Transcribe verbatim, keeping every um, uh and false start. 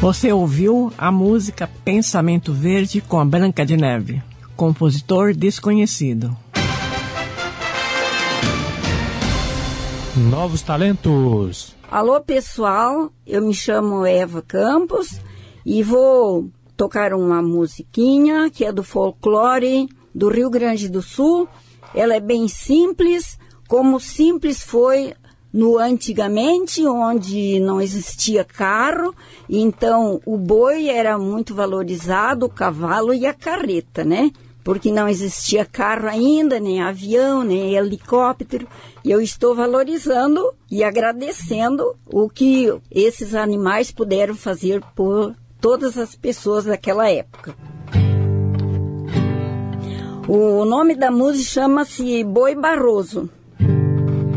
Você ouviu a música Pensamento Verde com a Branca de Neve, compositor desconhecido. Novos talentos. Alô pessoal, eu me chamo Eva Campos e vou tocar uma musiquinha que é do folclore do Rio Grande do Sul. Ela é bem simples, como simples foi no antigamente, onde não existia carro, então o boi era muito valorizado, o cavalo e a carreta, né? Porque não existia carro ainda, nem avião, nem helicóptero. E eu estou valorizando e agradecendo o que esses animais puderam fazer por todas as pessoas daquela época. O nome da música chama-se Boi Barroso.